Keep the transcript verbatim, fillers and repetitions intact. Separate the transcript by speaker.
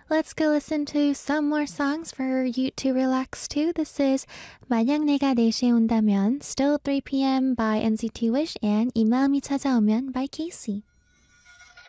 Speaker 1: Let's go listen to some more songs for you to relax to. This is 만약 내가 네 시에 온다면, Still three p m by N C T Wish, and 이 마음이 찾아오면 by Casey.